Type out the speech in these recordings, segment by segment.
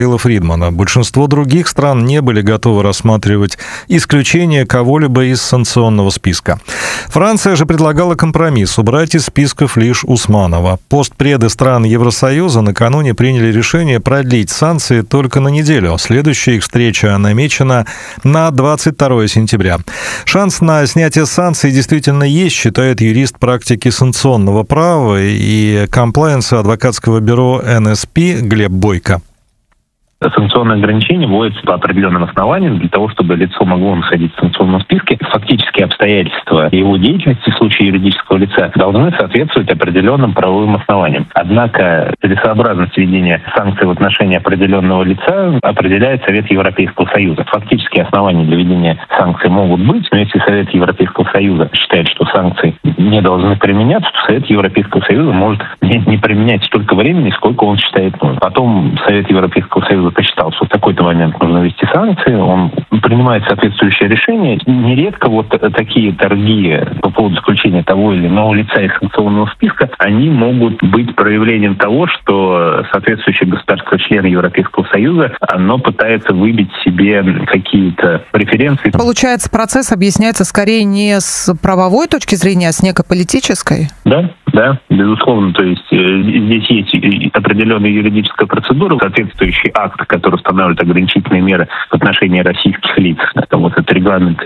Фридмана. Большинство других стран не были готовы рассматривать исключение кого-либо из санкционного списка. Франция же предлагала компромисс – убрать из списков лишь Усманова. Постпреды стран Евросоюза накануне приняли решение продлить санкции только на неделю. Следующая их встреча намечена на 22 сентября. Шанс на снятие санкций действительно есть, считает юрист практики санкционного права и комплаенса адвокатского бюро НСП Глеб Бойко. Санкционные ограничения вводятся по определенным основаниям для того, чтобы лицо могло находиться в санкционном списке. Фактические обстоятельства его деятельности в случае юридического лица должны соответствовать определенным правовым основаниям. Однако целесообразность введения санкций в отношении определенного лица определяет Совет Европейского Союза. Фактические основания для введения санкций могут быть, но если Совет Европейского Союза считает, что санкции не должны применяться, то Совет Европейского Союза может не применять столько времени, сколько он считает нужным. Потом Совет Европейского Союза посчитал, что в такой-то момент нужно ввести санкции, он принимает соответствующее решение. Нередко вот такие торги по поводу исключения того или иного лица из санкционного списка, они могут быть проявлением того, что соответствующее государство-член Европейского Союза, оно пытается выбить себе какие-то преференции. Получается, процесс объясняется скорее не с правовой точки зрения, а с некой политической? Да, безусловно. То есть здесь есть определенная юридическая процедура, соответствующий акт, который устанавливает ограничительные меры в отношении российских лиц. Вот это регламент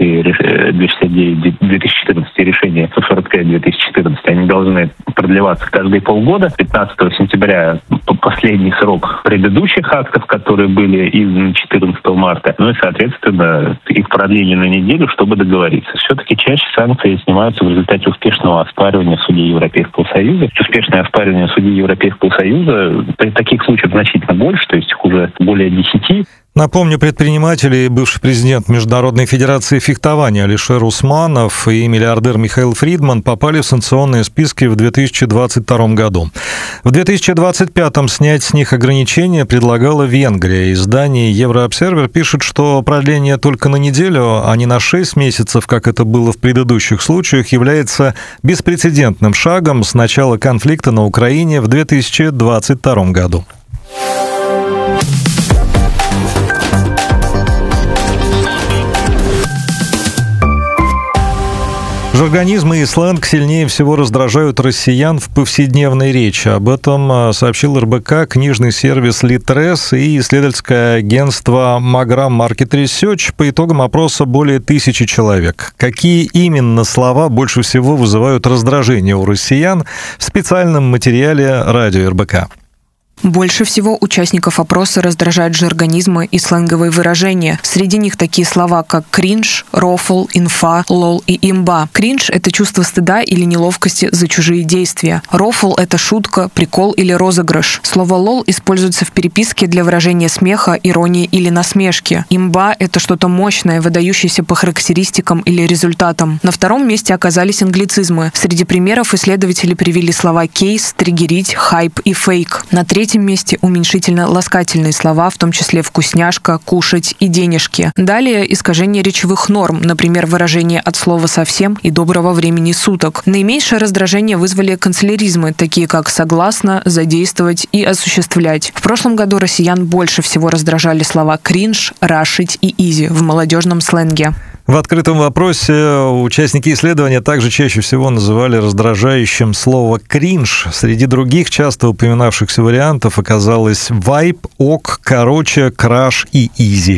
269-2014 и решение 145-2014. Они должны продлеваться каждые полгода. 15 сентября последний срок предыдущих актов, которые были изданы 14 марта. Ну и, соответственно, их продление на неделю, чтобы договориться. Все-таки чаще санкции снимаются в результате успешного оспаривания в суде Европейского Союза. Успешное оспаривание в суде Европейского Союза, таких случаев значительно больше, то есть их уже более 10. Напомню, предприниматели и бывший президент Международной федерации фехтования Алишер Усманов и миллиардер Михаил Фридман попали в санкционные списки в 2022 году. В 2025 снять с них ограничения предлагала Венгрия. Издание Еврообсервер пишет, что продление только на неделю, а не на 6 месяцев, как это было в предыдущих случаях, является беспрецедентным шагом с начала конфликта на Украине в 2022 году. Жаргонизмы и сленг сильнее всего раздражают россиян в повседневной речи. Об этом сообщил РБК, книжный сервис Литрес и исследовательское агентство Magram Market Research по итогам опроса более 1000 человек. Какие именно слова больше всего вызывают раздражение у россиян в специальном материале радио РБК? Больше всего участников опроса раздражают жаргонизмы и сленговые выражения. Среди них такие слова, как кринж, рофл, инфа, лол и имба. Кринж – это чувство стыда или неловкости за чужие действия. Рофл – это шутка, прикол или розыгрыш. Слово лол используется в переписке для выражения смеха, иронии или насмешки. Имба – это что-то мощное, выдающееся по характеристикам или результатам. На втором месте оказались англицизмы. Среди примеров исследователи привели слова кейс, триггерить, хайп и фейк. На третьем месте уменьшительно-ласкательные слова, в том числе вкусняшка, кушать и денежки. Далее искажение речевых норм, например, выражение от слова совсем и доброго времени суток. Наименьшее раздражение вызвали канцеляризмы, такие как согласно, задействовать и осуществлять. В прошлом году россиян больше всего раздражали слова кринж, рашить и изи в молодежном сленге. В открытом вопросе участники исследования также чаще всего называли раздражающим слово «кринж». Среди других часто упоминавшихся вариантов оказалось «вайб», «ок», «короче», «краш» и «изи».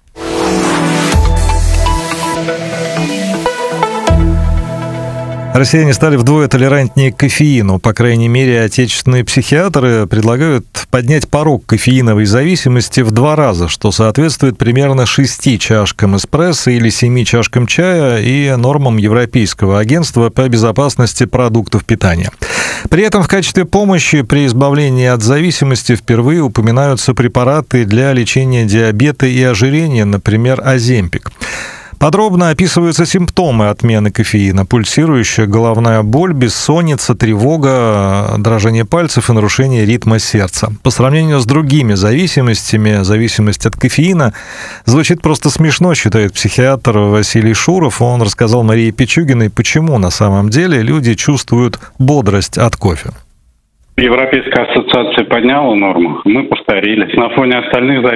Россияне стали вдвое толерантнее к кофеину. По крайней мере, отечественные психиатры предлагают поднять порог кофеиновой зависимости в 2 раза, что соответствует примерно 6 чашкам эспрессо или 7 чашкам чая и нормам Европейского агентства по безопасности продуктов питания. При этом в качестве помощи при избавлении от зависимости впервые упоминаются препараты для лечения диабета и ожирения, например, Оземпик. Подробно описываются симптомы отмены кофеина: пульсирующая головная боль, бессонница, тревога, дрожание пальцев и нарушение ритма сердца. По сравнению с другими зависимостями, зависимость от кофеина звучит просто смешно, считает психиатр Василий Шуров. Он рассказал Марии Пичугиной, почему на самом деле люди чувствуют бодрость от кофе. Европейская ассоциация подняла норму, мы повторили. На фоне остальных